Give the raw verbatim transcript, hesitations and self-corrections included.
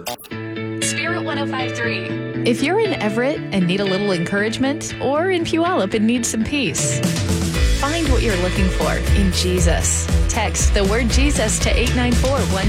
Spirit one oh five point three. If you're in Everett and need a little encouragement, or in Puyallup and need some peace, find what you're looking for in Jesus. Text the word Jesus to eight nine four one.